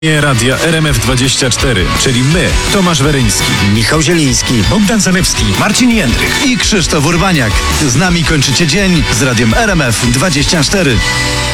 Radia RMF24, czyli my, Tomasz Weryński, Michał Zieliński, Bogdan Zalewski, Marcin Jędrych i Krzysztof Urbaniak. Z nami kończycie dzień z Radiem RMF24.